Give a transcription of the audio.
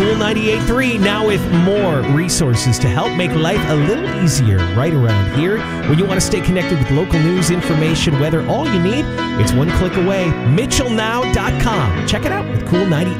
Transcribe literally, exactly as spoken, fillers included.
Cool ninety-eight point three now with more resources to help make life a little easier right around here. When you want to stay connected with local news, information, weather, all you need, it's one click away. Mitchell Now dot com. Check it out with Cool ninety-eight.